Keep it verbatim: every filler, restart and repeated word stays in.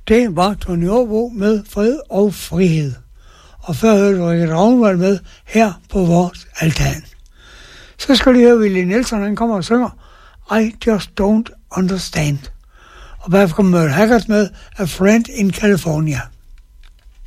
Det var Tony Aabo med Fred og Frihed. Og før hørte du Rikke Ravnvald med her på vores altan. Så skal du høre Willie Nelson, han kommer og synger I Just Don't Understand. Og bagefter kommer Merle Haggard med A Friend in California.